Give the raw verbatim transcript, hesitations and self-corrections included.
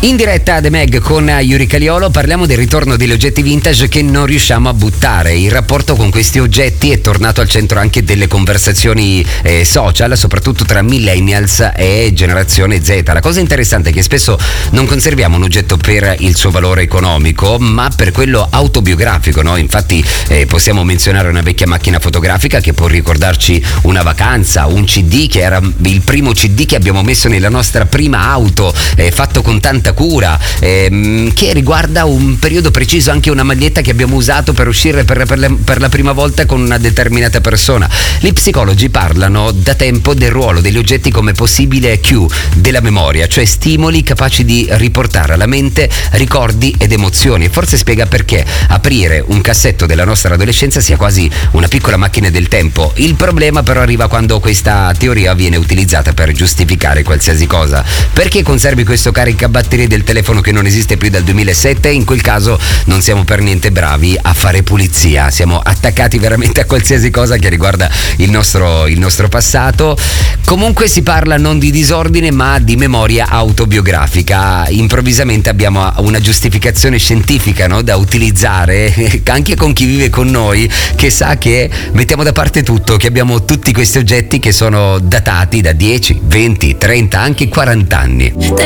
In diretta a The Mag con Yuri Caliolo parliamo del ritorno degli oggetti vintage che non riusciamo a buttare. Il rapporto con questi oggetti è tornato al centro anche delle conversazioni eh, social, soprattutto tra millennials e generazione Z. La cosa interessante è che spesso non conserviamo un oggetto per il suo valore economico, ma per quello autobiografico, no? Infatti eh, possiamo menzionare una vecchia macchina fotografica che può ricordarci una vacanza, un C D che era il primo C D che abbiamo messo nella nostra prima auto, eh, fatto con tanta cura, ehm, che riguarda un periodo preciso, anche una maglietta che abbiamo usato per uscire per, per, la, per la prima volta con una determinata persona. Gli psicologi parlano da tempo del ruolo degli oggetti come possibile cue della memoria, cioè stimoli capaci di riportare alla mente ricordi ed emozioni, e forse spiega perché aprire un cassetto della nostra adolescenza sia quasi una piccola macchina del tempo. Il problema però arriva quando questa teoria viene utilizzata per giustificare qualsiasi cosa. Perché conservi questo caricabatterie del telefono che non esiste più dal duemilasette? In quel caso non siamo per niente bravi a fare pulizia, siamo attaccati veramente a qualsiasi cosa che riguarda il nostro, il nostro passato. Comunque si parla non di disordine ma di memoria autobiografica. Improvvisamente abbiamo una giustificazione scientifica, no, da utilizzare anche con chi vive con noi, che sa che mettiamo da parte tutto, che abbiamo tutti questi oggetti che sono datati da dieci, venti, trenta, anche quaranta anni.